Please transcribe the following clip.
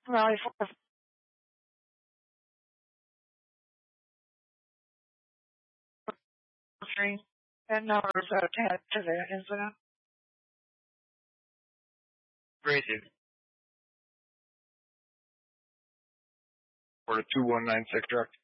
Raleigh 443. That number is attached to the incident. Gracie. For the 2196 direct.